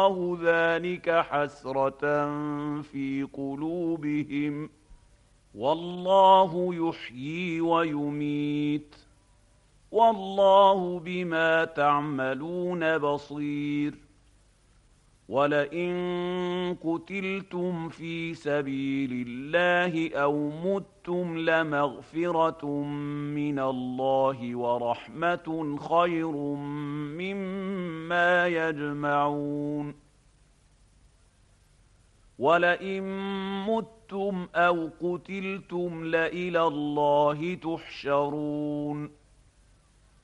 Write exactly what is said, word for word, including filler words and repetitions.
ذلك حسرة في قلوبهم والله يحيي ويميت والله بما تعملون بصير ولئن قتلتم في سبيل الله أو متم لمغفرة من الله ورحمة خير مما يجمعون ولئن متم أو قتلتم لإلى الله تحشرون